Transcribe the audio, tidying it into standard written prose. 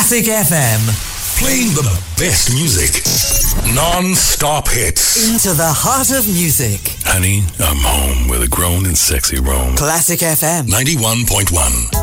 Classic FM. Playing the best music. Non-stop hits. Into the heart of music. Honey, I'm home with a grown and sexy Rome. Classic FM. 91.1.